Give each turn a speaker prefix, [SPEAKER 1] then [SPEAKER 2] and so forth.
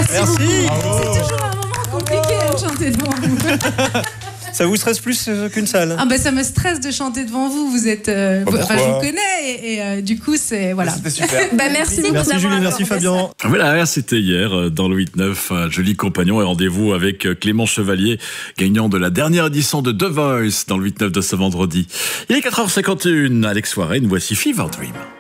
[SPEAKER 1] Merci.
[SPEAKER 2] C'est toujours un moment compliqué de chanter devant vous.
[SPEAKER 1] Ça vous stresse plus qu'une salle?
[SPEAKER 2] Ah ben ça me stresse de chanter devant vous. Vous êtes, je vous connais et du coup c'est voilà.
[SPEAKER 3] C'était super.
[SPEAKER 2] Merci beaucoup.
[SPEAKER 1] Merci Julie, merci Fabien.
[SPEAKER 4] Voilà, c'était hier dans le 8-9, un joli compagnon et rendez-vous avec Clément Chevalier, gagnant de la dernière édition de The Voice dans le 8-9 de ce vendredi. Il est 4h51, Alex Warren, voici Fever Dream.